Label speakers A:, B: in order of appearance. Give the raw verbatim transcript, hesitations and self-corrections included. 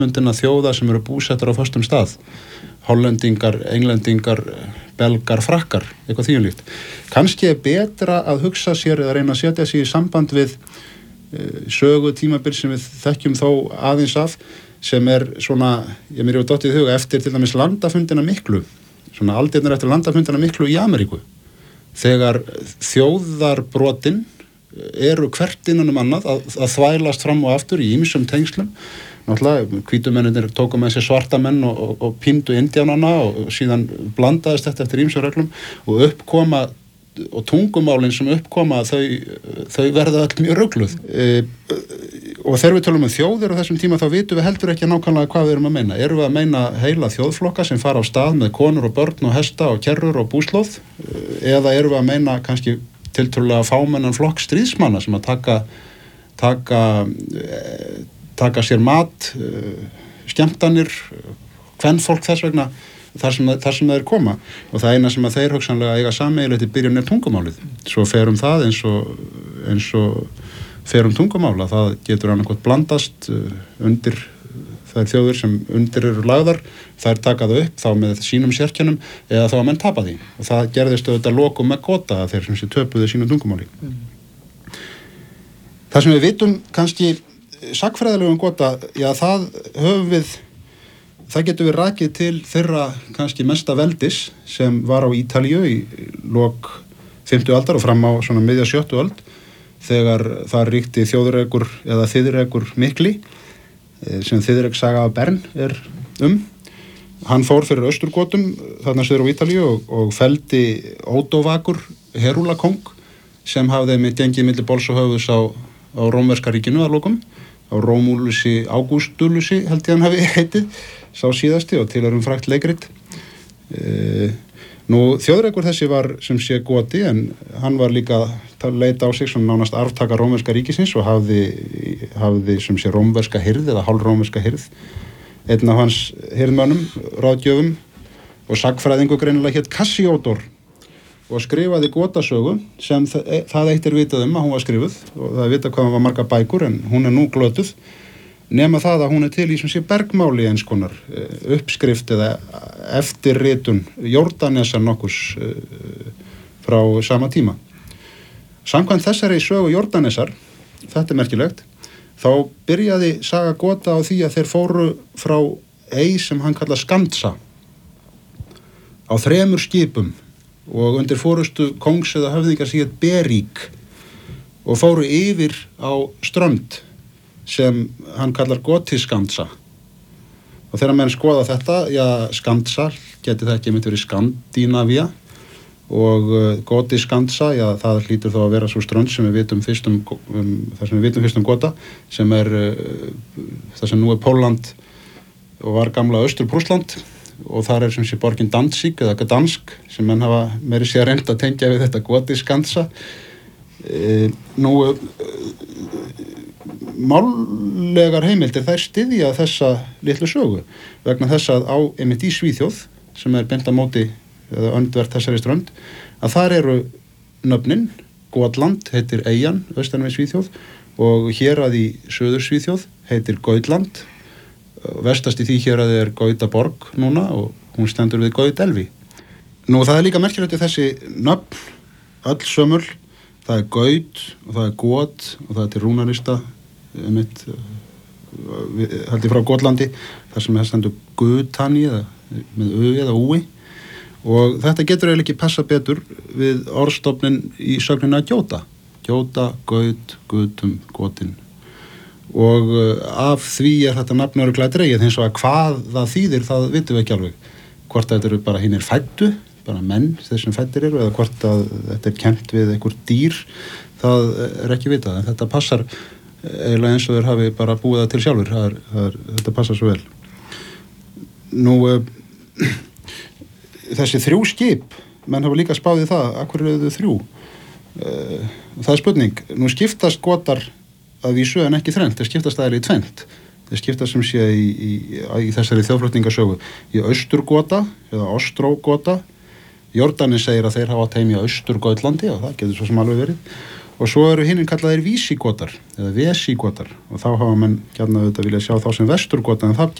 A: myndina þjóða sem eru búsettar á föstum stað. Hollendingar, englendingar, belgar, frakkar, eitthvað því um líkt. Kannski er betra að hugsa sér eða reyna að setja sig í samband við uh, sögu tímabil sem við þekkjum þó aðeins af, sem er svona, ég mér hefur dottið í huga eftir til dæmis landafundina miklu, svona aldirnar eftir landafundina miklu í Ameríku. Þegar þjóðarbrotin eru hvert innan um annað að, að þvælast fram og aftur í ýmsum tengslum. Náttúrulega, hvítumennir tóku með sér svarta menn og, og, og píndu indjánana og síðan blandaðist þetta eftir ýmsum reglum og uppkoma og tungumálin sem uppkoma þau, þau verða öll mjög rugluð. E, og þegar við tölum um þjóðir á þessum tíma þá vitum við heldur ekki nákvæmlega hvað við erum að meina. Erum við að meina heila þjóðflokka sem fara á stað með konur og börn og hesta og kerrur og búslóð, eða erum við að meina kannski tiltölulega fámennan flokk stríðsmanna sem að taka taka taka sér mat, skemmtanir, kvenfólk þess vegna þar sem, þar sem þeir koma, og það eina sem að þeir hugsanlega eiga sameiginlegt í byrjun er tungumálið. Svo fer um það eins og, eins og fer um tungumála, það getur annað blandast undir þær þjóðir sem undir eru lagðar, þær taka það upp þá með sínum sérkennum eða þá að menn tapa því, og það gerðist auðvitað lokum með gota þeir sem sé töpuðu sínu tungumáli. Mm. Það sem við vitum kannski sagnfræðilegum gota, já það höfum við, það getur við rakið til þeirra kannski mesta veldis sem var á Ítalíu í lok fimmtu aldar og fram á svona miðja sjöttu öld, þegar það ríkti þjóðrekur eða þiðrekur mikli, sem þiðrek saga af Bern er um. Hann fór fyrir Austurgotum þarna söður á Ítalíu og, og feldi Ódovakur herúlakóng sem hafði með gengið milli bols og höfuðs á, á rómverska ríkinu að lokum, á Rómúlusi Ágústulusi held ég hann hafi heitið, sá síðasti og til erum frægt leikrit. E, nú þjóðrekur þessi var sem sé goti, en hann var líka að leita á sig sem nánast arftaka rómverska ríkisins og hafði, hafði sem sé rómverska hirð eða hálfrómverska hirð. Einn af hans hirðmönnum, ráðgjöfum og sagnfræðingur greinilega hét Cassiodor og skrifaði gotasögu sem það, það eitt er vitað um að hún var skrifuð, og það er vitað hvað hún var marga bækur, en hún er nú glötuð, nema það að hún er til í sem sé bergmáli eins konar uppskrift eða eftirritun Jórdanesar nokkurs frá sama tíma. Samkvæmt þessari sögu Jórdanesar, þetta er merkilegt, þá byrjaði saga gota á því að þeir fóru frá ei sem hann kallar Skandsa á þremur skipum og undir forustu kongs eða höfðingar sem hét Berík, og fóru yfir á strönd sem hann kallar Gotiskandsa. Og þegar menn skoða þetta, já, Skandsa geti það ekki mitt verið Skandinavía, og uh, Gotiskandsa, já, það hlýtur þá að vera svo strönd sem við vitum fyrst um, um það sem við vitum fyrst um Gota, sem er uh, það sem nú er Pólland og var gamla Austur-Prússland, og þar er sem sé borgin Danzig eða Gdansk sem menn hafa meiri sér reynd að tengja við þetta Gotiskandsa. E, nú e, mállegar heimildir þær styðja þessa litlu sögu vegna þess að á einmitt í Svíþjóð sem er beint á móti eða öndvert þessari strönd, að þar eru nöfnin, Gotland heitir eyjan austan við Svíþjóð og hérað í söður Svíþjóð heitir Gautland. Vestast í því héraði er Gautaborg núna og hún stendur við Gautelvi. Nú það er líka merkilegt þessi nöfn, öll sömul, það er Gaut og það er Got og það er til rúnarista einmitt, held ég frá Gotlandi, þar sem það stendur Gutani eða með Ö eða Úi, og þetta getur eiginlega ekki passa betur við orðstofnin í sögnina Gjóta. Gjóta, Gaut, Gutum, Gotin. Og af því er þetta nafn örugglega dregið, hins vegar hvað það þýðir það vitum við ekki alveg, hvort þetta eru bara hinir fæddu, bara menn þeir sem fæddir eru, eða hvort að þetta er kennt við einhver dýr, það er ekki vitað, en þetta passar eiginlega eins og þeir hafi bara búið það til sjálfur, það er, það er, þetta passar svo vel. Nú þessi þrjú skip, menn hafa líka spáð í það, af hverju eru þau þrjú? Það er spurning. Nú skiptast gotar að vísu en ekki þrennt, þeir skiptast aðeins í tvennt. Þeir skiptast sem sé í, í, í þessari þjóðflutningasögu í Austurgota eða Ostrógota. Jórdanes segir að þeir hafa átt heim í Austur-Gautlandi og það getur svo sem alveg verið. og svo eru hinn kallaðir vísigotar eða vesígotar og þá hafa menn gjarnan auðvitað vilja sjá þá sem vesturgota en það